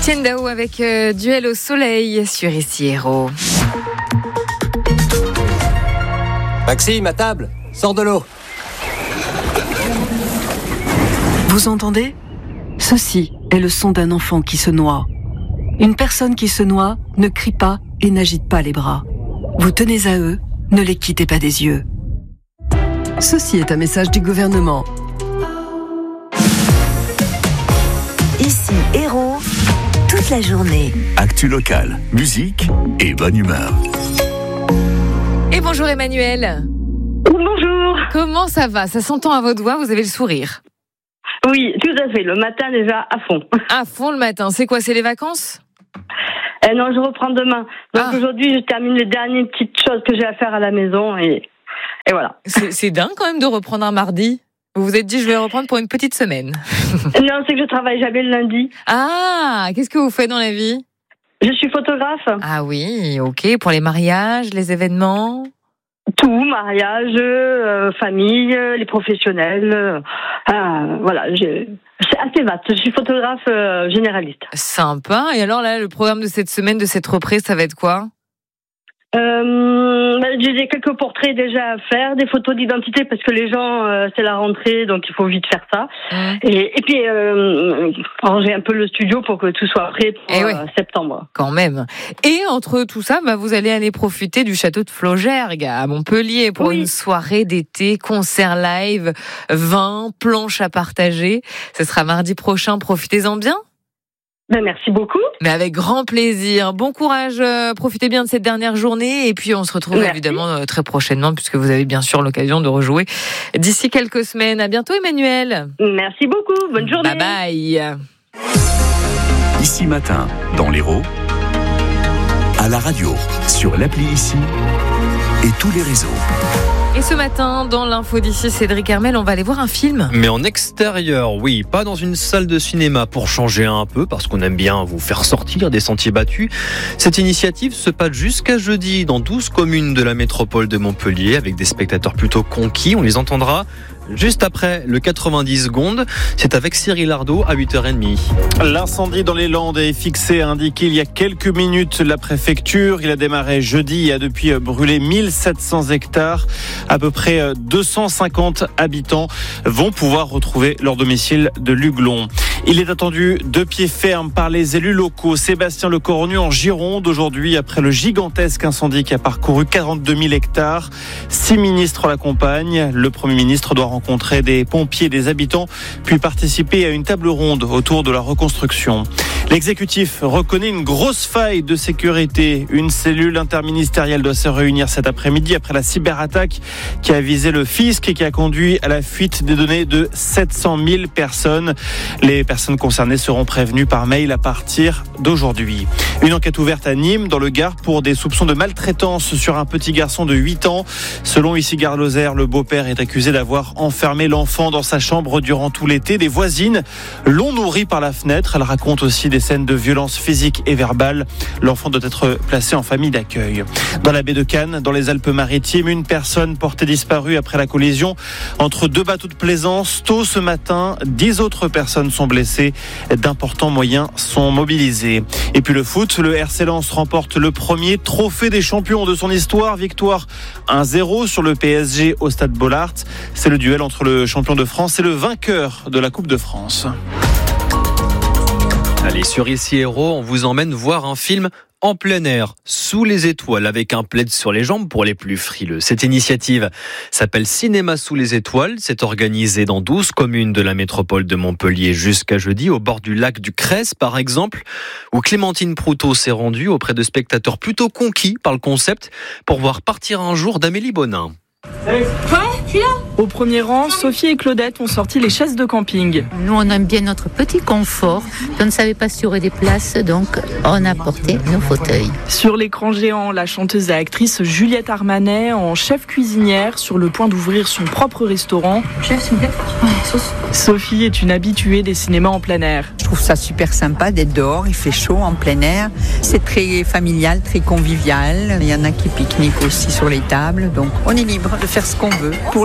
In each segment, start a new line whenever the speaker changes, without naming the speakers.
Etienne Dao avec Duel au soleil sur Ici Héros.
Maxime, à table, sors de l'eau.
Vous entendez ? Ceci est le son d'un enfant qui se noie. Une personne qui se noie ne crie pas et n'agite pas les bras. Vous tenez à eux, ne les quittez pas des yeux. Ceci est un message du gouvernement.
Ici Héros, toute la journée.
Actu locale, musique et bonne humeur.
Et bonjour Emmanuel.
Bonjour.
Comment ça va ? Ça s'entend à votre voix, vous avez le sourire.
Oui, tout à fait. Le matin déjà à fond.
À fond le matin. C'est quoi ? C'est les vacances ?
Non, je reprends demain. Donc aujourd'hui, je termine les dernières petites choses que j'ai à faire à la maison et voilà.
C'est dingue quand même de reprendre un mardi. Vous vous êtes dit, je vais reprendre pour une petite semaine.
Non, c'est que je travaille jamais le lundi.
Ah, qu'est-ce que vous faites dans la vie ?
Je suis photographe.
Ah oui, ok. Pour les mariages, les événements ?
Tout, mariage, famille, les professionnels. Voilà, c'est assez vaste. Je suis photographe généraliste.
Sympa. Et alors là, le programme de cette semaine, de cette reprise, ça va être quoi ?
J'ai quelques portraits déjà à faire, des photos d'identité parce que les gens, c'est la rentrée, donc il faut vite faire ça. Et puis ranger un peu le studio pour que tout soit prêt pour septembre.
Quand même. Et entre tout ça, vous allez aller profiter du château de Flaugergue à Montpellier pour une soirée d'été, concert live, vin, planche à partager. Ce sera mardi prochain. Profitez-en bien.
Merci beaucoup.
Mais avec grand plaisir. Bon courage, profitez bien de cette dernière journée et puis on se retrouve évidemment très prochainement puisque vous avez bien sûr l'occasion de rejouer d'ici quelques semaines. À bientôt Emmanuel.
Merci beaucoup, bonne journée.
Bye bye.
Ici matin, dans l'Hérault, à la radio, sur l'appli Ici et tous les réseaux.
Et ce matin, dans l'info d'ici, Cédric Hermel, on va aller voir un film.
Mais en extérieur, oui, pas dans une salle de cinéma pour changer un peu, parce qu'on aime bien vous faire sortir des sentiers battus. Cette initiative se passe jusqu'à jeudi dans 12 communes de la métropole de Montpellier, avec des spectateurs plutôt conquis. On les entendra juste après le 90 secondes. C'est avec Cyril Ardo à 8h30.
L'incendie dans les Landes est fixé, a indiqué il y a quelques minutes la préfecture. Il a démarré jeudi et a depuis brûlé 1700 hectares. À peu près 250 habitants vont pouvoir retrouver leur domicile de Luglon. Il est attendu de pied ferme par les élus locaux. Sébastien Lecornu en Gironde aujourd'hui après le gigantesque incendie qui a parcouru 42 000 hectares. 6 ministres l'accompagnent. Le Premier ministre doit rencontrer des pompiers, des habitants, puis participer à une table ronde autour de la reconstruction. L'exécutif reconnaît une grosse faille de sécurité. Une cellule interministérielle doit se réunir cet après-midi après la cyberattaque qui a visé le fisc et qui a conduit à la fuite des données de 700 000 personnes. Les personnes concernées seront prévenues par mail à partir d'aujourd'hui. Une enquête ouverte à Nîmes, dans le Gard, pour des soupçons de maltraitance sur un petit garçon de 8 ans. Selon Issy-Gare-Lozère, le beau-père est accusé d'avoir enfermé l'enfant dans sa chambre durant tout l'été. Des voisines l'ont nourri par la fenêtre. Elle raconte aussi des scènes de violence physique et verbale. L'enfant doit être placé en famille d'accueil. Dans la baie de Cannes, dans les Alpes-Maritimes, une personne portée disparue après la collision entre deux bateaux de plaisance. Tôt ce matin, 10 autres personnes sont blessées. D'importants moyens sont mobilisés. Et puis le foot, le RC Lens remporte le premier trophée des champions de son histoire. Victoire 1-0 sur le PSG au Stade Bollaert. C'est le duel entre le champion de France et le vainqueur de la Coupe de France.
Allez, sur Ici Héros, on vous emmène voir un film en plein air, sous les étoiles, avec un plaid sur les jambes pour les plus frileux. Cette initiative s'appelle Cinéma sous les étoiles. C'est organisé dans 12 communes de la métropole de Montpellier jusqu'à jeudi, au bord du lac du Cresse, par exemple, où Clémentine Proutot s'est rendue auprès de spectateurs plutôt conquis par le concept pour voir partir un jour d'Amélie Bonin.
Au premier rang, Sophie et Claudette ont sorti les chaises de camping.
Nous, on aime bien notre petit confort. On ne savait pas s'il y aurait des places, donc on a porté nos fauteuils.
Sur l'écran géant, la chanteuse et actrice Juliette Armanet, en chef cuisinière, sur le point d'ouvrir son propre restaurant.
Chef, s'il vous plaît. Sauce.
Sophie est une habituée des cinémas en plein air.
Je trouve ça super sympa d'être dehors, il fait chaud en plein air. C'est très familial, très convivial. Il y en a qui pique-niquent aussi sur les tables, donc on est libre de faire ce qu'on veut.
Pour les petits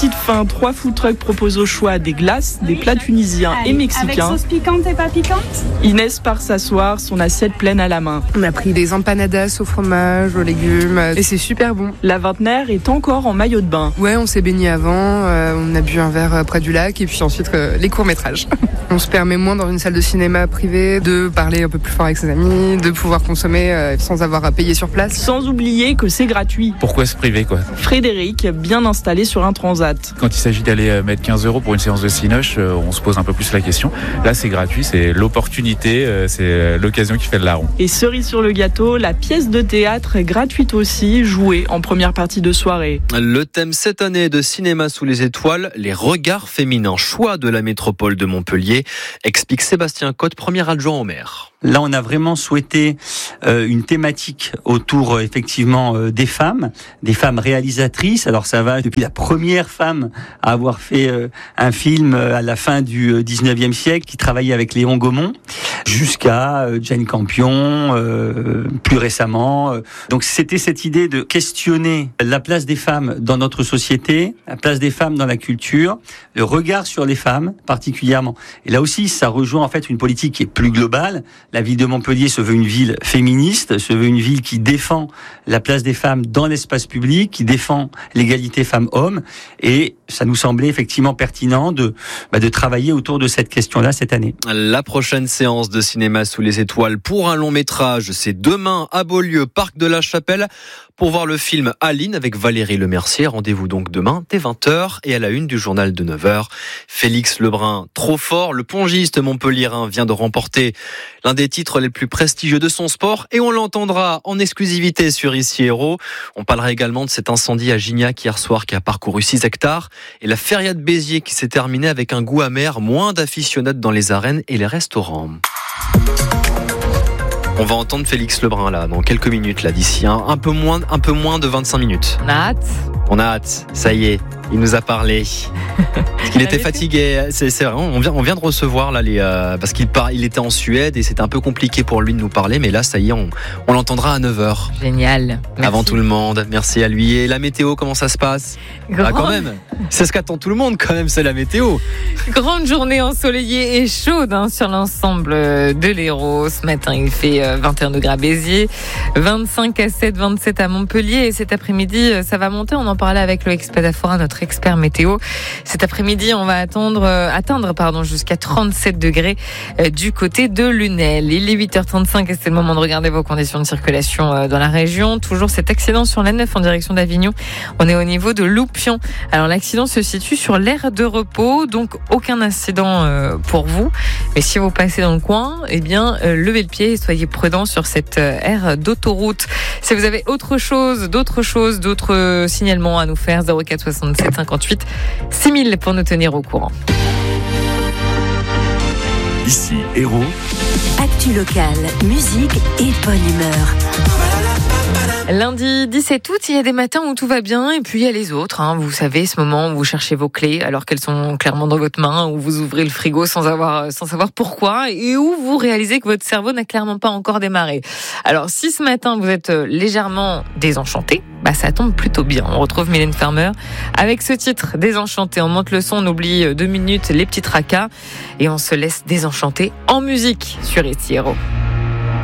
petite faim, 3 food trucks proposent au choix des glaces, des plats tunisiens et mexicains.
Avec sauce piquante et pas piquante ?
Inès part s'asseoir, son assiette pleine à la main.
On a pris des empanadas au fromage, aux légumes, et c'est super bon.
La vingtenaire est encore en maillot de bain.
Ouais, on s'est baigné avant, on a bu un verre près du lac, et puis ensuite les courts-métrages. On se permet moins dans une salle de cinéma privée de parler un peu plus fort avec ses amis, de pouvoir consommer sans avoir à payer sur place.
Sans oublier que c'est gratuit.
Pourquoi se priver, quoi ?
Frédéric, bien installé sur un transat.
Quand il s'agit d'aller mettre 15 € pour une séance de cinoche, on se pose un peu plus la question. Là, c'est gratuit, c'est l'opportunité, c'est l'occasion qui fait le larron.
Et cerise sur le gâteau, la pièce de théâtre est gratuite aussi, jouée en première partie de soirée.
Le thème cette année de Cinéma sous les étoiles, les regards féminins, choix de la métropole de Montpellier, explique Sébastien Cotte, premier adjoint au maire.
Là, on a vraiment souhaité une thématique autour effectivement des femmes réalisatrices. Alors ça va depuis la première femme à avoir fait un film à la fin du 19e siècle, qui travaillait avec Léon Gaumont, jusqu'à Jane Campion, plus récemment. Donc c'était cette idée de questionner la place des femmes dans notre société, la place des femmes dans la culture, le regard sur les femmes particulièrement. Et là aussi, ça rejoint en fait une politique qui est plus globale. La ville de Montpellier se veut une ville féministe, se veut une ville qui défend la place des femmes dans l'espace public, qui défend l'égalité femmes-hommes. Et ça nous semblait effectivement pertinent de travailler autour de cette question-là cette année.
La prochaine séance de Cinéma sous les étoiles pour un long métrage, c'est demain à Beaulieu, Parc de la Chapelle, pour voir le film Aline avec Valérie Lemercier. Rendez-vous donc demain dès 20h et à la une du journal de 9h. Félix Lebrun, trop fort, le pongiste montpelliérain vient de remporter l'un des titres les plus prestigieux de son sport et on l'entendra en exclusivité sur Ici Héros. On parlera également de cet incendie à Gignac hier soir qui a parcouru 6 hectares et la feria de Béziers qui s'est terminée avec un goût amer, moins d'aficionados dans les arènes et les restaurants. On va entendre Félix Lebrun là dans quelques minutes là d'ici un peu moins de 25 minutes. On a hâte, ça y est, il nous a parlé. Parce qu'il était fatigué, c'est vrai, on vient de recevoir là parce qu'il était en Suède et c'était un peu compliqué pour lui de nous parler, mais là ça y est, on l'entendra à 9h.
Génial. Merci.
Avant tout le monde, merci à lui. Et la météo, comment ça se passe ? Quand même, c'est ce qu'attend tout le monde quand même, c'est la météo.
Grande journée ensoleillée et chaude sur l'ensemble de l'Hérault. Ce matin, il fait 21 degrés à Béziers, 25 à 7, 27 à Montpellier et cet après-midi, ça va monter. On en parlait avec Loïc Spadafora, notre expert météo. Cet après-midi, on va atteindre jusqu'à 37 degrés du côté de Lunel. Il est 8h35 et c'est le moment de regarder vos conditions de circulation dans la région. Toujours cet accident sur l'A9 en direction d'Avignon. On est au niveau de Loupion. Alors l'accident se situe sur l'aire de repos, donc aucun incident pour vous. Mais si vous passez dans le coin, levez le pied et soyez prudents sur cette aire d'autoroute. Si vous avez d'autres signalements à nous faire, 04 67 58 6000 pour nous tenir au courant.
Ici Héros.
Actu locale, musique et bonne humeur.
Lundi 17 août, il y a des matins où tout va bien et puis il y a les autres. Vous savez, ce moment où vous cherchez vos clés alors qu'elles sont clairement dans votre main, où vous ouvrez le frigo sans savoir pourquoi et où vous réalisez que votre cerveau n'a clairement pas encore démarré. Alors si ce matin vous êtes légèrement désenchanté, ça tombe plutôt bien. On retrouve Mylène Farmer avec ce titre, Désenchanté. On monte le son, on oublie 2 minutes les petits tracas et on se laisse désenchanter en musique sur Ici Héros.